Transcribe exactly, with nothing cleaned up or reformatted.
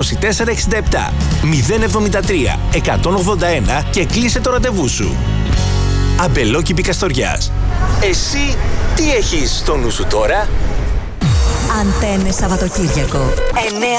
είκοσι τέσσερα εξήντα επτά μηδέν εβδομήντα τρία εκατόν ογδόντα ένα και κλείσε το ραντεβού σου. Αμπελόκηπη Καστοριάς. Εσύ τι έχεις στο νου σου τώρα? Αντένες Σαββατοκύριακο εννιά